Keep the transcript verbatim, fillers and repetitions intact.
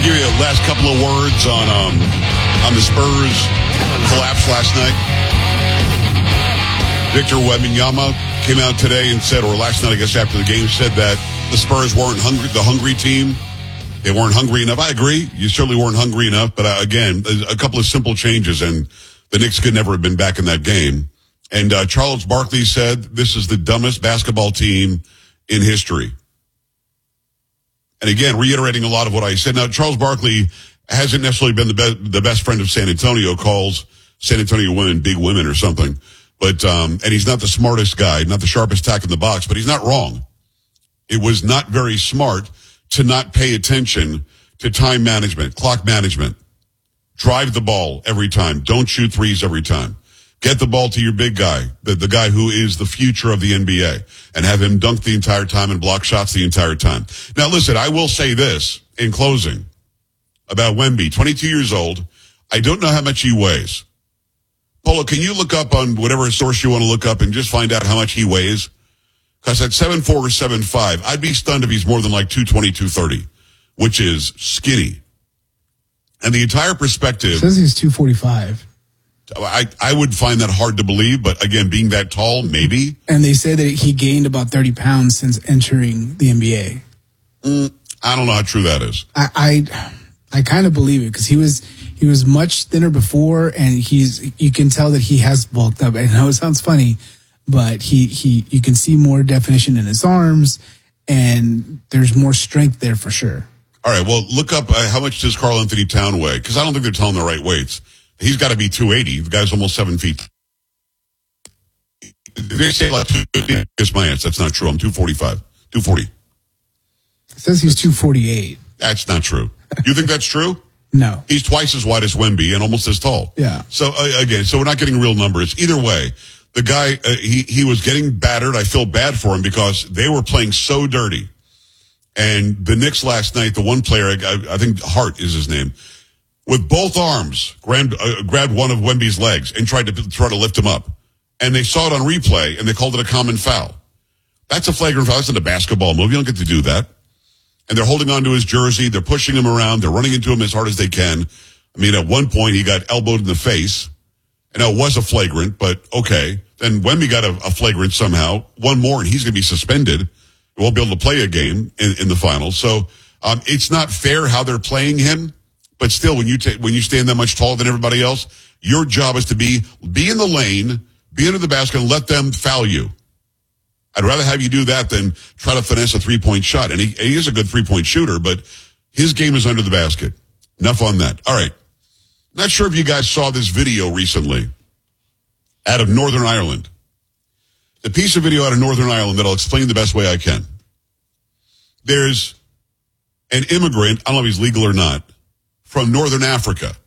give you the last couple of words on um, on the Spurs collapse last night. Victor Wembanyama came out today and said, or last night, I guess after the game, said that the Spurs weren't hungry, the hungry team. They weren't hungry enough. I agree. You certainly weren't hungry enough. But uh, again, a couple of simple changes, and the Knicks could never have been back in that game. And uh, Charles Barkley said, this is the dumbest basketball team in history. And again, reiterating a lot of what I said. Now, Charles Barkley hasn't necessarily been the, be- the best friend of San Antonio, calls San Antonio women big women or something. But, um, and he's not the smartest guy, not the sharpest tack in the box, but he's not wrong. It was not very smart to not pay attention to time management, clock management. Drive the ball every time. Don't shoot threes every time. Get the ball to your big guy, the, the guy who is the future of the N B A, and have him dunk the entire time and block shots the entire time. Now, listen, I will say this in closing about Wemby, twenty-two years old. I don't know how much he weighs. Polo, can you look up on whatever source you want to look up and just find out how much he weighs? Because at seven four or seven five, I'd be stunned if he's more than like two twenty, two thirty, which is skinny. And the entire perspective... It says he's two forty-five. I, I would find that hard to believe, but again, being that tall, maybe. And they say that he gained about thirty pounds since entering the N B A. Mm, I don't know how true that is. I I, I kind of believe it because he was he was much thinner before, and he's you can tell that he has bulked up. I know it sounds funny, but he, he you can see more definition in his arms, and there's more strength there for sure. All right, well, look up uh, how much does Karl Anthony Towns weigh, because I don't think they're telling the right weights. He's got to be two eighty. The guy's almost seven feet. They say like two fifty. Guess my answer. That's not true. I'm two forty-five. two forty. It says he's two forty-eight. That's not true. You think that's true? No. He's twice as wide as Wemby and almost as tall. Yeah. So, uh, again, so we're not getting real numbers. Either way, the guy, uh, he, he was getting battered. I feel bad for him because they were playing so dirty. And the Knicks last night, the one player, I, I think Hart is his name, with both arms, grabbed, uh, grabbed one of Wemby's legs and tried to try to lift him up. And they saw it on replay, and they called it a common foul. That's a flagrant foul. That's not a basketball move. You don't get to do that. And they're holding on to his jersey. They're pushing him around. They're running into him as hard as they can. I mean, at one point, he got elbowed in the face. And it was a flagrant, but okay. Then Wemby got a, a flagrant somehow. One more, and he's going to be suspended. He won't be able to play a game in, in the finals. So um, it's not fair how they're playing him. But still, when you ta- when you stand that much taller than everybody else, your job is to be be in the lane, be under the basket, and let them foul you. I'd rather have you do that than try to finesse a three-point shot. And he, he is a good three-point shooter, but his game is under the basket. Enough on that. All right. Not sure if you guys saw this video recently out of Northern Ireland. The piece of video out of Northern Ireland that I'll explain the best way I can. There's an immigrant, I don't know if he's legal or not, from Northern Africa.